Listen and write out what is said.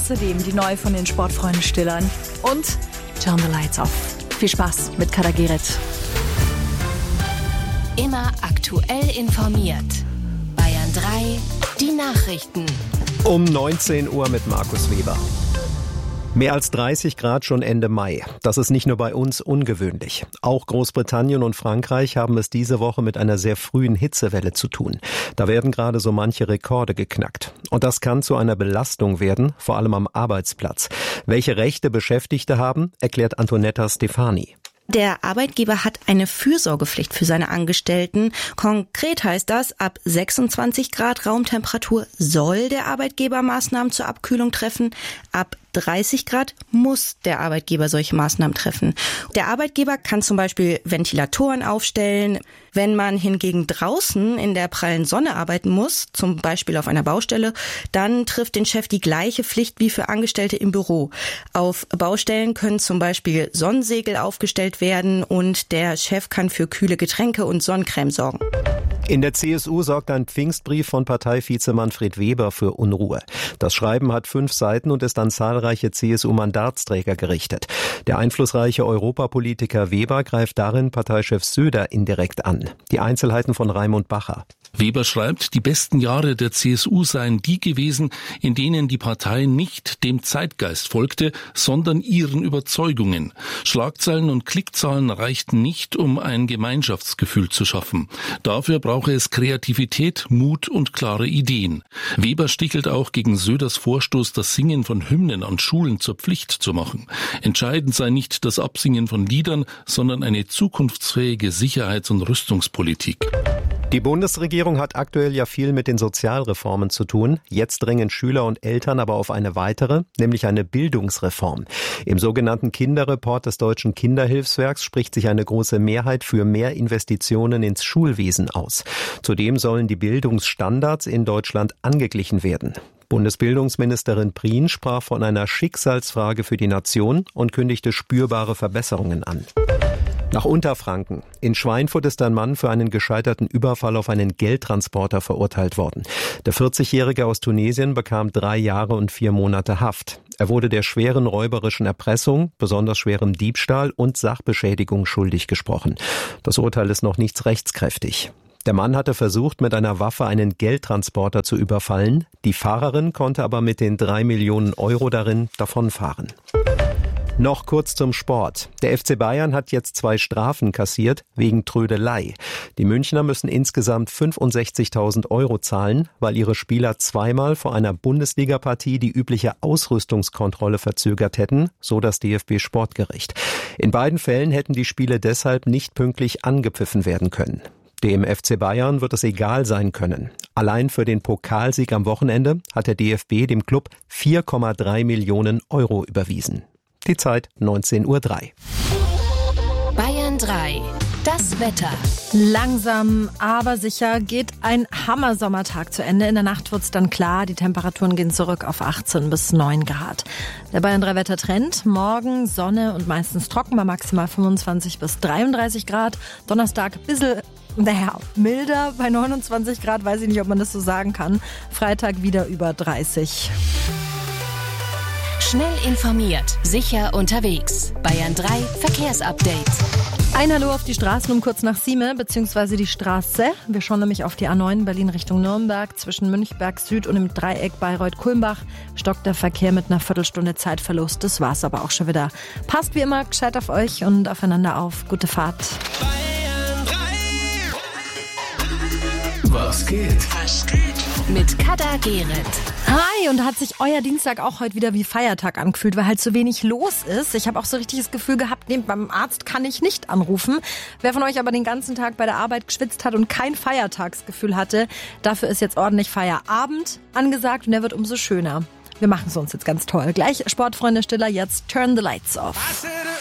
Außerdem die neue von den Sportfreunden Stillern und Turn the Lights Off. Viel Spaß mit Kader Gerrit. Immer aktuell informiert. Bayern 3, die Nachrichten. Um 19 Uhr mit Markus Weber. Mehr als 30 Grad schon Ende Mai. Das ist nicht nur bei uns ungewöhnlich. Auch Großbritannien und Frankreich haben es diese Woche mit einer sehr frühen Hitzewelle zu tun. Da werden gerade so manche Rekorde geknackt. Und das kann zu einer Belastung werden, vor allem am Arbeitsplatz. Welche Rechte Beschäftigte haben, erklärt Antonetta Stefani. Der Arbeitgeber hat eine Fürsorgepflicht für seine Angestellten. Konkret heißt das, ab 26 Grad Raumtemperatur soll der Arbeitgeber Maßnahmen zur Abkühlung treffen. Ab 30 Grad muss der Arbeitgeber solche Maßnahmen treffen. Der Arbeitgeber kann zum Beispiel Ventilatoren aufstellen. Wenn man hingegen draußen in der prallen Sonne arbeiten muss, zum Beispiel auf einer Baustelle, dann trifft den Chef die gleiche Pflicht wie für Angestellte im Büro. Auf Baustellen können zum Beispiel Sonnensegel aufgestellt werden und der Chef kann für kühle Getränke und Sonnencreme sorgen. In der CSU sorgt ein Pfingstbrief von Parteivize Manfred Weber für Unruhe. Das Schreiben hat 5 Seiten und ist an zahlreiche CSU-Mandatsträger gerichtet. Der einflussreiche Europapolitiker Weber greift darin Parteichef Söder indirekt an. Die Einzelheiten von Raimund Bacher. Weber schreibt, die besten Jahre der CSU seien die gewesen, in denen die Partei nicht dem Zeitgeist folgte, sondern ihren Überzeugungen. Schlagzeilen und Klickzahlen reichten nicht, um ein Gemeinschaftsgefühl zu schaffen. Dafür brauche es Kreativität, Mut und klare Ideen. Weber stichelt auch gegen Söders Vorstoß, das Singen von Hymnen an Schulen zur Pflicht zu machen. Entscheidend sei nicht das Absingen von Liedern, sondern eine zukunftsfähige Sicherheits- und Rüstungspolitik. Die Bundesregierung hat aktuell ja viel mit den Sozialreformen zu tun. Jetzt drängen Schüler und Eltern aber auf eine weitere, nämlich eine Bildungsreform. Im sogenannten Kinderreport des Deutschen Kinderhilfswerks spricht sich eine große Mehrheit für mehr Investitionen ins Schulwesen aus. Zudem sollen die Bildungsstandards in Deutschland angeglichen werden. Bundesbildungsministerin Prien sprach von einer Schicksalsfrage für die Nation und kündigte spürbare Verbesserungen an. Nach Unterfranken. In Schweinfurt ist ein Mann für einen gescheiterten Überfall auf einen Geldtransporter verurteilt worden. Der 40-Jährige aus Tunesien bekam 3 Jahre und 4 Monate Haft. Er wurde der schweren räuberischen Erpressung, besonders schwerem Diebstahl und Sachbeschädigung schuldig gesprochen. Das Urteil ist noch nicht rechtskräftig. Der Mann hatte versucht, mit einer Waffe einen Geldtransporter zu überfallen. Die Fahrerin konnte aber mit den 3 Millionen Euro darin davonfahren. Noch kurz zum Sport. Der FC Bayern hat jetzt 2 Strafen kassiert wegen Trödelei. Die Münchner müssen insgesamt 65.000 Euro zahlen, weil ihre Spieler zweimal vor einer Bundesliga-Partie die übliche Ausrüstungskontrolle verzögert hätten, so das DFB-Sportgericht. In beiden Fällen hätten die Spiele deshalb nicht pünktlich angepfiffen werden können. Dem FC Bayern wird es egal sein können. Allein für den Pokalsieg am Wochenende hat der DFB dem Klub 4,3 Millionen Euro überwiesen. Die Zeit 19:03 Uhr. Bayern 3, das Wetter. Langsam, aber sicher geht ein Hammersommertag zu Ende. In der Nacht wird's dann klar, die Temperaturen gehen zurück auf 18 bis 9 Grad. Der Bayern 3 Wettertrend, morgen Sonne und meistens trocken bei maximal 25 bis 33 Grad. Donnerstag ein bisschen milder bei 29 Grad, weiß ich nicht, ob man das so sagen kann. Freitag wieder über 30. Schnell informiert, sicher unterwegs. Bayern 3 Verkehrsupdate. Ein Hallo auf die Straßen um kurz nach 7, beziehungsweise die Straße. Wir schauen nämlich auf die A9 Berlin Richtung Nürnberg. Zwischen Münchberg Süd und im Dreieck Bayreuth-Kulmbach stockt der Verkehr mit einer Viertelstunde Zeitverlust. Das war's aber auch schon wieder. Passt wie immer gescheit auf euch und aufeinander auf. Gute Fahrt. Bayern 3. Was geht? Mit Kader Gerrit. Hi, und hat sich euer Dienstag auch heute wieder wie Feiertag angefühlt, weil halt so wenig los ist. Ich habe auch so richtig das Gefühl gehabt, beim Arzt kann ich nicht anrufen. Wer von euch aber den ganzen Tag bei der Arbeit geschwitzt hat und kein Feiertagsgefühl hatte, dafür ist jetzt ordentlich Feierabend angesagt und der wird umso schöner. Wir machen es uns jetzt ganz toll. Gleich Sportfreunde Stiller, jetzt Turn the Lights Off.